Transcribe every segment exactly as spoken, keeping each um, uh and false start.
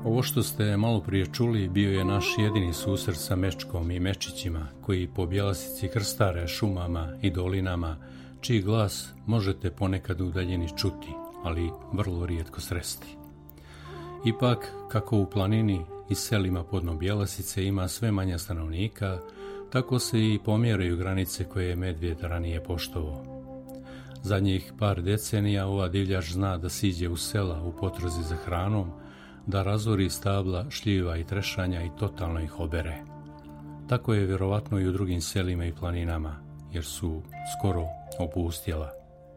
Ovo što ste malo prije čuli bio je naš jedini susret sa Mečkom i Mečićima koji po Bjelasici krstare šumama i dolinama, čiji glas možete ponekad u daljini čuti, ali vrlo rijetko sresti. Ipak, kako u planini i selima podno Bjelasice ima sve manje stanovnika, tako se i pomjeraju granice koje je medvjed ranije poštovao. Zadnjih par decenija ova divljač zna da siđe u sela u potrazi za hranom, da razori stabla, šljiva i trešanja i totalno ih obere. Tako je vjerovatno i u drugim selima i planinama, jer su skoro opustjela.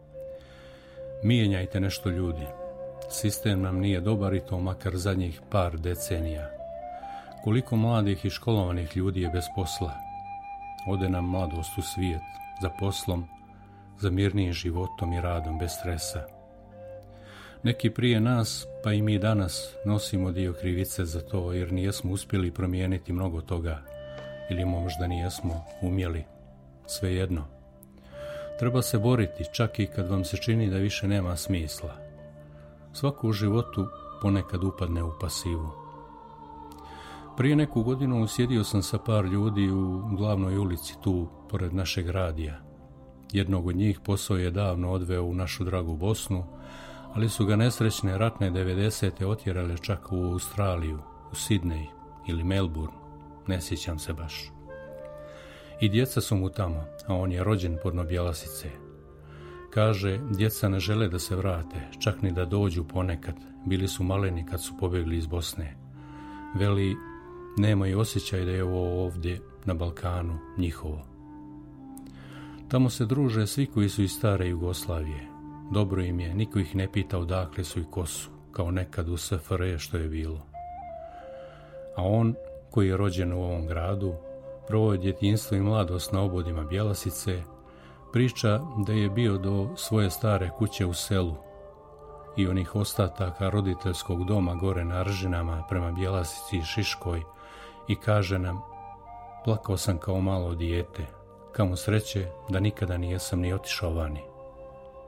Mijenjajte nešto, ljudi. Sistem nam nije dobar i to makar zadnjih par decenija. Koliko mladih i školovanih ljudi je bez posla? Ode nam mladost u svijet, za poslom, za mirnijim životom i radom bez stresa. Neki prije nas, pa i mi danas, nosimo dio krivice za to jer nijesmo uspjeli promijeniti mnogo toga ili možda nijesmo umjeli. Svejedno. Treba se boriti čak i kad vam se čini da više nema smisla. Svako u životu ponekad upadne u pasivu. Prije neku godinu sjedio sam sa par ljudi u glavnoj ulici tu, pored našeg radija. Jednog od njih posao je davno odveo u našu dragu Bosnu, ali su ga nesrećne ratne devedesete otjerale čak u Australiju, u Sidney ili Melbourne, ne sjećam se baš. I djeca su mu tamo, a on je rođen podno Bjelasice. Kaže, djeca ne žele da se vrate, čak ni da dođu ponekad, bili su maleni kad su pobjegli iz Bosne. Veli, nemaju osjećaj da je ovo ovdje na Balkanu njihovo. Tamo se druže svi koji su iz stare Jugoslavije. Dobro im je, niko ih ne pita odakle su i ko su, kao nekad u S F R J što je bilo. A on, koji je rođen u ovom gradu, provodi djetinjstvo i mladost na obodima Bjelasice, priča da je bio do svoje stare kuće u selu i onih ostataka roditeljskog doma gore na Ržinama prema Bjelasici i Šiškoj i kaže nam, plakao sam kao malo dijete, kamo sreće da nikada nijesam ni otišao vani.